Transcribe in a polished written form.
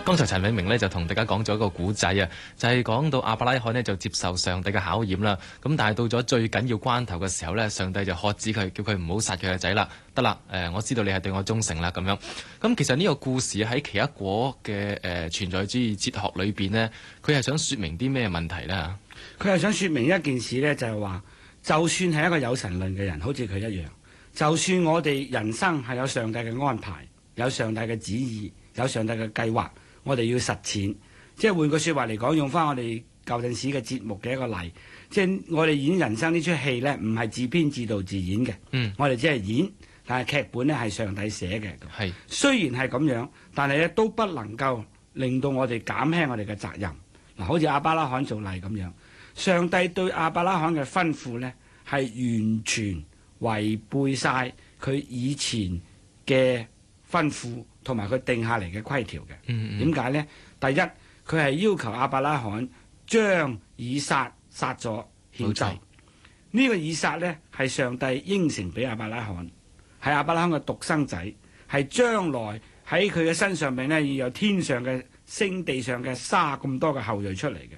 剛才陳永明呢就同大家講咗一個古仔啊，就係講到亞伯拉罕呢就接受上帝嘅考驗啦。咁但係到咗最緊要關頭嘅時候呢，上帝就喝止佢，叫佢唔好殺佢嘅仔啦。得啦，我知道你係對我忠誠啦咁樣。咁其實呢個故事喺奇異果嘅存在主義哲學裏邊呢，佢係想説明啲咩問題呢？ 佢係想説明一件事呢，就係話，就算係一個有神論嘅人，好似佢一樣，就算我哋人生係有上帝嘅安排，有上帝嘅旨意，有上帝嘅計劃。我哋要實踐，即係換句説話嚟講，用翻我哋舊陣時嘅節目嘅一個例，即係我哋演人生呢出戲呢，唔係自編自導自演嘅，我哋只係演，但係劇本呢係上帝寫嘅。係雖然係咁樣，但係咧都不能夠令到我哋減輕我哋嘅責任。嗱，好似亞伯拉罕做例咁樣，上帝對亞伯拉罕嘅吩咐呢，係完全違背晒佢以前嘅吩咐同埋佢定下嚟嘅規條嘅。點解呢？第一，佢係要求亞伯拉罕將以撒殺咗獻祭。呢個以撒呢，係上帝應承俾亞伯拉罕，係亞伯拉罕嘅獨生仔，係將來喺佢嘅身上面呢，要有天上嘅星、地上嘅沙咁多嘅後裔出嚟嘅。